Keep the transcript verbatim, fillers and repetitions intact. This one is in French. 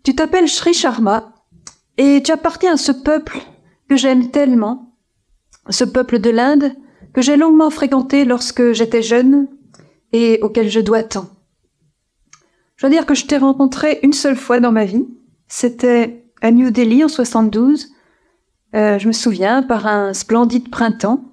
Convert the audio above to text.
Tu t'appelles Sri Sharma et tu appartiens à ce peuple que j'aime tellement, ce peuple de l'Inde que j'ai longuement fréquenté lorsque j'étais jeune et auquel je dois tant. Je dois dire que je t'ai rencontré une seule fois dans ma vie. C'était à New Delhi en soixante-douze. Euh, je me souviens, par un splendide printemps.